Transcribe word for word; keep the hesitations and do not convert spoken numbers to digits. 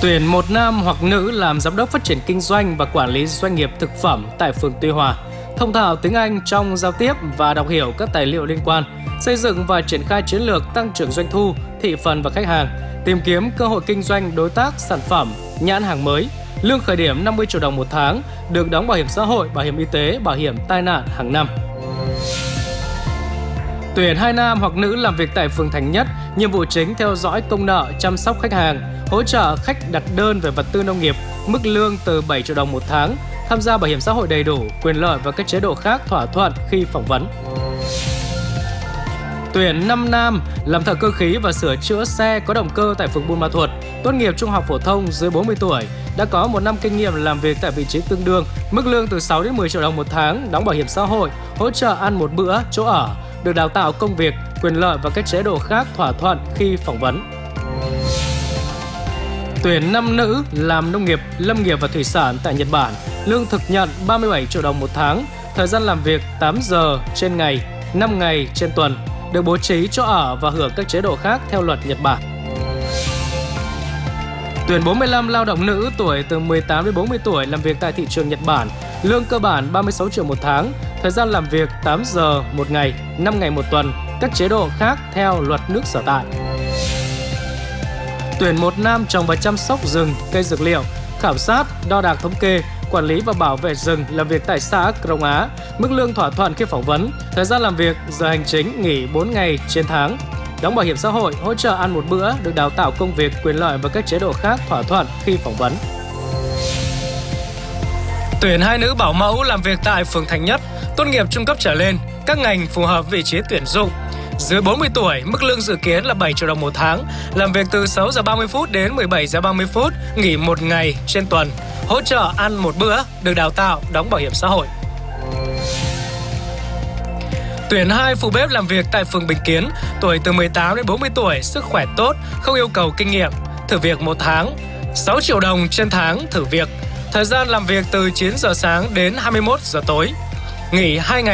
Tuyển một nam hoặc nữ làm giám đốc phát triển kinh doanh và quản lý doanh nghiệp thực phẩm tại phường Tuy Hòa. Thông thạo tiếng Anh trong giao tiếp và đọc hiểu các tài liệu liên quan, xây dựng và triển khai chiến lược tăng trưởng doanh thu, thị phần và khách hàng, tìm kiếm cơ hội kinh doanh đối tác sản phẩm, nhãn hàng mới. Lương khởi điểm năm mươi triệu đồng một tháng, được đóng bảo hiểm xã hội, bảo hiểm y tế, bảo hiểm tai nạn hàng năm. Tuyển hai nam hoặc nữ làm việc tại phường Thành Nhất, nhiệm vụ chính theo dõi công nợ, chăm sóc khách hàng, hỗ trợ khách đặt đơn về vật tư nông nghiệp, mức lương từ bảy triệu đồng một tháng, tham gia bảo hiểm xã hội đầy đủ, quyền lợi và các chế độ khác thỏa thuận khi phỏng vấn. Tuyển năm nam làm thợ cơ khí và sửa chữa xe có động cơ tại phường Buôn Ma Thuột, tốt nghiệp trung học phổ thông dưới bốn mươi tuổi, đã có một năm kinh nghiệm làm việc tại vị trí tương đương, mức lương từ sáu đến mười triệu đồng một tháng, đóng bảo hiểm xã hội, hỗ trợ ăn một bữa, chỗ ở, được đào tạo công việc, quyền lợi và các chế độ khác thỏa thuận khi phỏng vấn. Tuyển năm nữ làm nông nghiệp, lâm nghiệp và thủy sản tại Nhật Bản, lương thực nhận ba mươi bảy triệu đồng một tháng, thời gian làm việc tám giờ trên ngày, năm ngày trên tuần, được bố trí chỗ ở và hưởng các chế độ khác theo luật Nhật Bản. Tuyển bốn mươi lăm lao động nữ tuổi từ mười tám đến bốn mươi tuổi làm việc tại thị trường Nhật Bản, lương cơ bản ba mươi sáu triệu một tháng, thời gian làm việc tám giờ một ngày, năm ngày một tuần, các chế độ khác theo luật nước sở tại. Tuyển một nam trồng và chăm sóc rừng, cây dược liệu, khảo sát, đo đạc thống kê, quản lý và bảo vệ rừng làm việc tại xã Krông Á, mức lương thỏa thuận khi phỏng vấn, thời gian làm việc, giờ hành chính nghỉ bốn ngày trên tháng, đóng bảo hiểm xã hội, hỗ trợ ăn một bữa, được đào tạo công việc, quyền lợi và các chế độ khác thỏa thuận khi phỏng vấn. Tuyển hai nữ bảo mẫu làm việc tại phường Thành Nhất, tốt nghiệp trung cấp trở lên, các ngành phù hợp vị trí tuyển dụng. Dưới bốn mươi tuổi, mức lương dự kiến là bảy triệu đồng một tháng, làm việc từ sáu giờ ba mươi phút đến mười bảy giờ ba mươi phút, nghỉ một ngày trên tuần, hỗ trợ ăn một bữa, được đào tạo, đóng bảo hiểm xã hội. Tuyển hai phụ bếp làm việc tại phường Bình Kiến, tuổi từ mười tám đến bốn mươi tuổi, sức khỏe tốt, không yêu cầu kinh nghiệm, thử việc một tháng, sáu triệu đồng trên tháng thử việc, thời gian làm việc từ chín giờ sáng đến hai mươi mốt giờ tối, nghỉ hai ngày